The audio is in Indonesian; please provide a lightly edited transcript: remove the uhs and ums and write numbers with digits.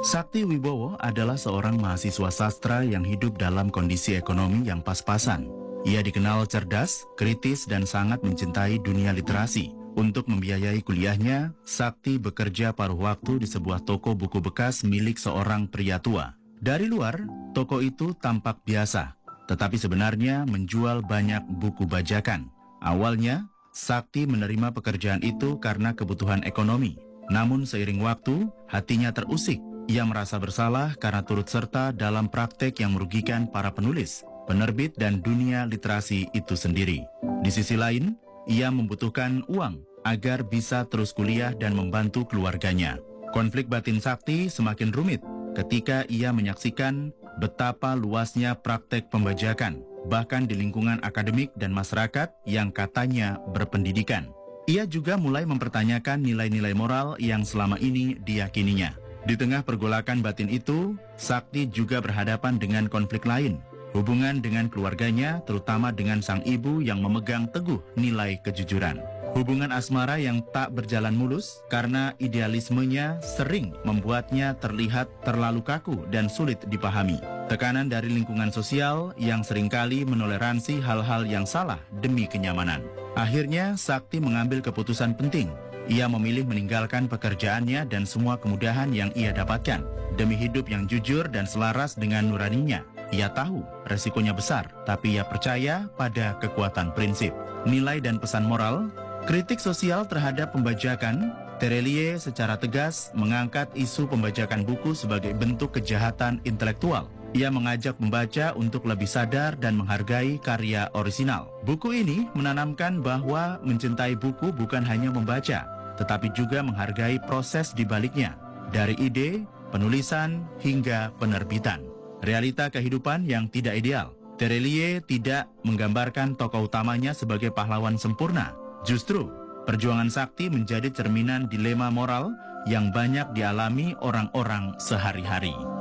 Sakti Wibowo adalah seorang mahasiswa sastra yang hidup dalam kondisi ekonomi yang pas-pasan. Ia dikenal cerdas, kritis, dan sangat mencintai dunia literasi. Untuk membiayai kuliahnya, Sakti bekerja paruh waktu di sebuah toko buku bekas milik seorang pria tua. Dari luar, toko itu tampak biasa, tetapi sebenarnya menjual banyak buku bajakan. Awalnya, Sakti menerima pekerjaan itu karena kebutuhan ekonomi. Namun seiring waktu, hatinya terusik. Ia merasa bersalah karena turut serta dalam praktek yang merugikan para penulis, penerbit, dan dunia literasi itu sendiri. Di sisi lain, ia membutuhkan uang agar bisa terus kuliah dan membantu keluarganya. Konflik batin Sakti semakin rumit ketika ia menyaksikan betapa luasnya praktek pembajakan, bahkan di lingkungan akademik dan masyarakat yang katanya berpendidikan. Ia juga mulai mempertanyakan nilai-nilai moral yang selama ini diyakininya. Di tengah pergolakan batin itu, Sakti juga berhadapan dengan konflik lain. Hubungan dengan keluarganya, terutama dengan sang ibu yang memegang teguh nilai kejujuran. Hubungan asmara yang tak berjalan mulus karena idealismenya sering membuatnya terlihat terlalu kaku dan sulit dipahami. Tekanan dari lingkungan sosial yang seringkali menoleransi hal-hal yang salah demi kenyamanan. Akhirnya, Sakti mengambil keputusan penting. Ia memilih meninggalkan pekerjaannya dan semua kemudahan yang ia dapatkan demi hidup yang jujur dan selaras dengan nuraninya. Ia tahu resikonya besar, tapi ia percaya pada kekuatan prinsip, nilai dan pesan moral. Kritik sosial terhadap pembajakan, Terelie secara tegas mengangkat isu pembajakan buku sebagai bentuk kejahatan intelektual. Ia mengajak pembaca untuk lebih sadar dan menghargai karya orisinal. Buku ini menanamkan bahwa mencintai buku bukan hanya membaca, tetapi juga menghargai proses di baliknya, dari ide, penulisan, hingga penerbitan. Realita kehidupan yang tidak ideal. Terelie tidak menggambarkan tokoh utamanya sebagai pahlawan sempurna. Justru, perjuangan Sakti menjadi cerminan dilema moral yang banyak dialami orang-orang sehari-hari.